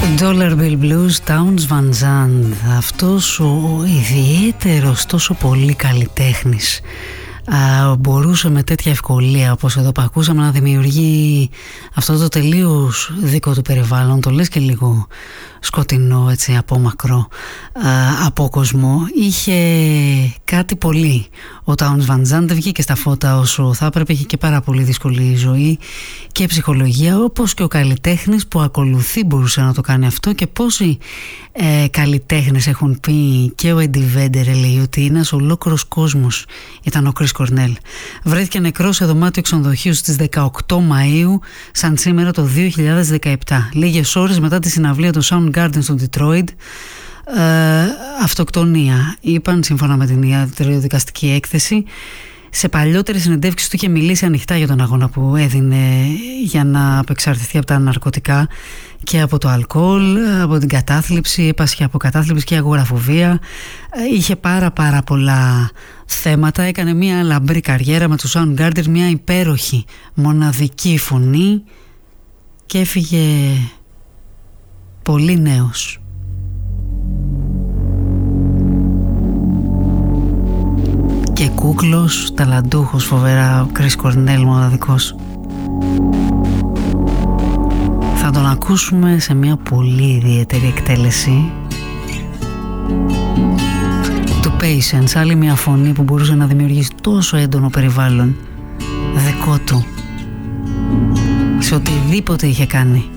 Dollar Bill Blues, Townes Van Zandt. Αυτός ο ιδιαίτερος, τόσο πολύ καλλιτέχνης μπορούσε με τέτοια ευκολία, όπως εδώ που ακούσαμε, να δημιουργεί αυτό το τελείως δικό του περιβάλλον. Το λες και λίγο σκοτεινό, έτσι, απόμακρο, απόκοσμο. Είχε κάτι πολύ. Ο Townes Van Zandt δεν βγήκε στα φώτα όσο θα έπρεπε. Είχε και πάρα πολύ δύσκολη ζωή και ψυχολογία, όπως και ο καλλιτέχνης που ακολουθεί μπορούσε να το κάνει αυτό. Και πόσοι καλλιτέχνες έχουν πει, και ο Eddie Vedder λέει ότι ένας ολόκληρος κόσμος ήταν ο Chris Cornell. Βρέθηκε νεκρός σε δωμάτιο ξενοδοχείου στις 18 Μαΐου, σαν σήμερα το 2017, λίγες ώρες μετά τη συναυλία του Soundgarden στο Detroit. Αυτοκτονία, είπαν, σύμφωνα με την ιατροδικαστική έκθεση. Σε παλιότερη συνεντεύξη του είχε μιλήσει ανοιχτά για τον αγώνα που έδινε για να απεξαρτηθεί από τα ναρκωτικά και από το αλκοόλ, από την κατάθλιψη, έπασχε από κατάθλιψη και αγοραφοβία. Είχε πάρα πολλά θέματα. Έκανε μια λαμπρή καριέρα με το Soundgarden, μια υπέροχη μοναδική φωνή, και έφυγε πολύ νέος. Και κούκλος, ταλαντούχος, φοβερά, ο Chris Cornell, μοναδικός. Θα τον ακούσουμε σε μια πολύ ιδιαίτερη εκτέλεση του Patience, άλλη μια φωνή που μπορούσε να δημιουργήσει τόσο έντονο περιβάλλον δικό του σε οτιδήποτε είχε κάνει.